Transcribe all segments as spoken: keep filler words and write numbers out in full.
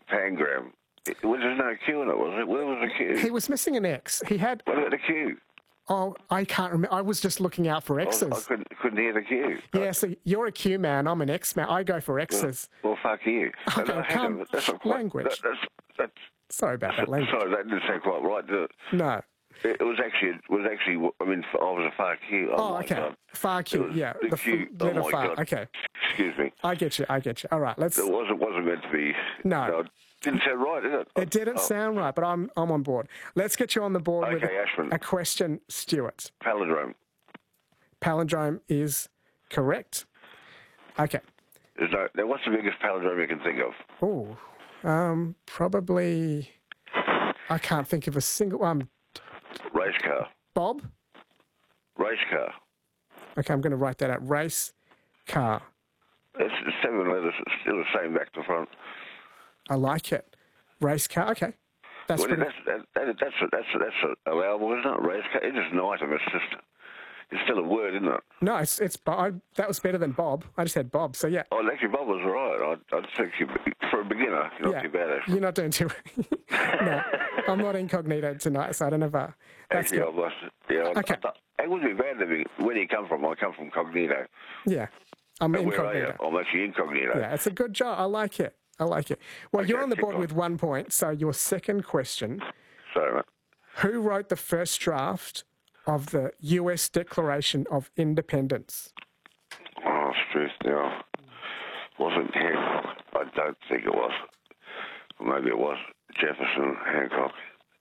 Pangram. It, well, there's no Q in it, was it? Where was the Q? He was missing an X. He had... What about the Q? Oh, I can't remember. I was just looking out for X's. I, was, I couldn't, couldn't hear the Q. Yeah, so you're a Q man, I'm an X man. I go for X's. Well, well fuck you. Okay, no, calm, that's not quite, language. That, that's, that's, sorry about that language. Sorry, that didn't sound quite right, did it? No. It, it was actually, it was actually, I mean, I was a far Q. Oh, oh my okay. God. Far Q, yeah. The, the Q. F- letter oh, my far. God. Okay. Excuse me. I get you, I get you. All right, let's... It wasn't, wasn't meant to be... No. no didn't sound right, did it? It didn't oh. sound right, but I'm I'm on board. Let's get you on the board okay, with Ashman. a question, Stuart. Palindrome. Palindrome is correct. Okay. There's no, now, what's the biggest palindrome you can think of? Oh, um, probably... I can't think of a single... Um, Race car. Bob? Race car. Okay, I'm going to write that out. Race car. It's seven letters. It's still the same back to front. I like it. Race car. Okay, that's well, pretty... that's that, that, that's that's that's allowable, isn't it? Race car. It's just an item. It's just it's still a word, isn't it? No, it's it's. I, that was better than Bob. I just had Bob. So yeah. Oh, actually, Bob was right. I I think you, for a beginner, you're not yeah, too bad. Actually. You're not doing too. No, I'm not incognito tonight, so I don't have a. That's actually, good. I was. Yeah. Okay. I, I, it wouldn't be bad to be. Where do you come from? I come from cognito. Yeah, I'm and incognito. Where are you? I'm actually incognito. Yeah, it's a good job. I like it. I like it. Well, okay, you're on the board on. with one point. So your second question: Sorry, mate. Who wrote the first draft of the U S Declaration of Independence? Oh, truth now. Wasn't Hancock. I don't think it was. Or maybe it was Jefferson, Hancock.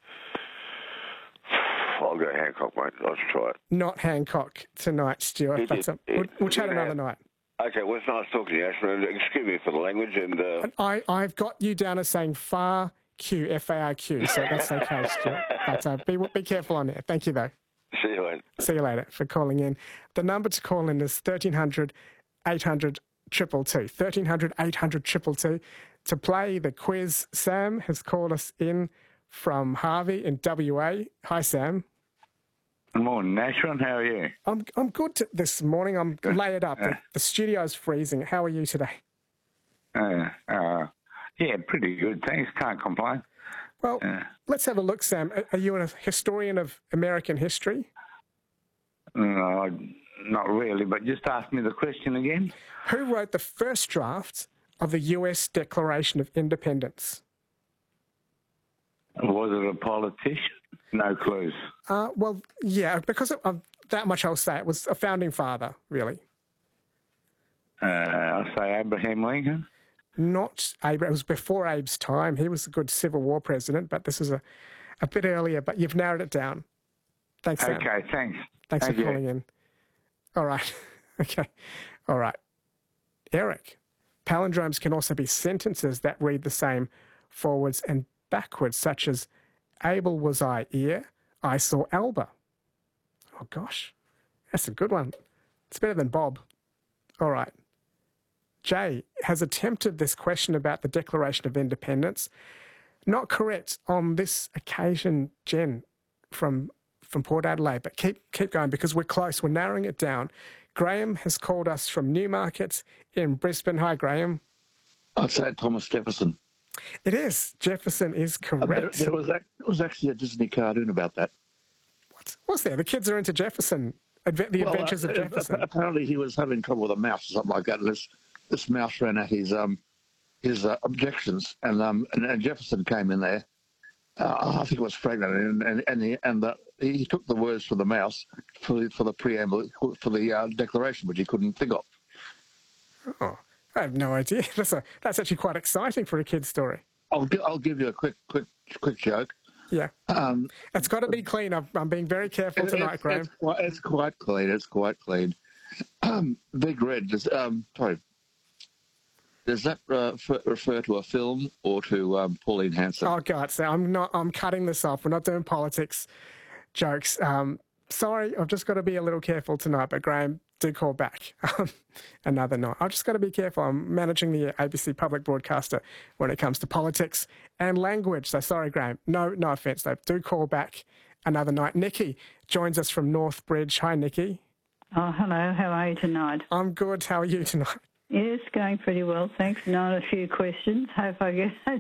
I'll go Hancock, mate. Let's try it. Not Hancock tonight, Stuart. He That's did, a, we'll he, we'll chat he another had, night. Okay, well, it's nice talking to you, Ashman. Excuse me for the language. And, uh... and I, I've got you down as saying far Q, F A R Q, so that's okay, Stuart. But uh, be, be careful on there. Thank you, though. See you later. See you later for calling in. The number to call in is thirteen hundred, eight hundred, two two two. thirteen hundred, eight hundred, two two two. To play the quiz, Sam has called us in from Harvey in W A. Hi, Sam. Good morning, Ashman. How are you? I'm I'm good to, this morning. I'm Good. layered up. Uh, the, the studio's freezing. How are you today? Uh, uh, yeah, pretty good. Thanks. Can't complain. Well, Uh, let's have a look, Sam. Are you a historian of American history? no, not really, but just ask me the question again. Who wrote the first draft of the U S Declaration of Independence? Was it a politician? No clues. Uh, well, yeah, because of, of that much I'll say. It was a founding father, really. Uh, I'll say Abraham Lincoln. Not Abe. It was before Abe's time. He was a good Civil War president, but this is a, a bit earlier. But you've narrowed it down. Thanks, Sam. Okay, thanks. Thanks Thank for you. calling in. All right. Okay. All right. Eric, palindromes can also be sentences that read the same forwards and backwards, such as, Abel was I ear, I saw Alba. Oh, gosh. That's a good one. It's better than Bob. All right. Jay has attempted this question about the Declaration of Independence. Not correct on this occasion, Jen, from from Port Adelaide, but keep keep going because we're close. We're narrowing it down. Graham has called us from Newmarket in Brisbane. Hi, Graham. I'd say Thomas Jefferson. It is. Jefferson is correct. There, there was, ac- there was actually a Disney cartoon about that. What? What's there? The kids are into Jefferson. Adve- the Well, Adventures uh, of Jefferson. Apparently he was having trouble with a mouse or something like that, and this, this mouse ran at his um, his uh, objections, and, um, and and Jefferson came in there. Uh, I think it was pregnant, and and and, he, and the, he took the words from the mouse for the, for the preamble for the uh, declaration, which he couldn't think of. Oh, I have no idea. That's a that's actually quite exciting for a kid's story. I'll gi- I'll give you a quick quick quick joke. Yeah. Um, It's got to be clean. I'm, I'm being very careful tonight, it's, Graham. It's quite, it's quite clean. It's quite clean. Um, Big Red. Does, um, sorry. Does that uh, f- refer to a film or to um, Pauline Hanson? Oh, God. So I'm not. I'm cutting this off. We're not doing politics jokes. Um, sorry, I've just got to be a little careful tonight. But Graham, do call back um, another night. I've just got to be careful. I'm managing the A B C public broadcaster when it comes to politics and language. So sorry, Graham. No, no offence though. Do call back another night. Nikki joins us from Northbridge. Hi, Nikki. Oh, hello. How are you tonight? I'm good. How are you tonight? Yes, going pretty well, thanks. Not a few questions. Hope I get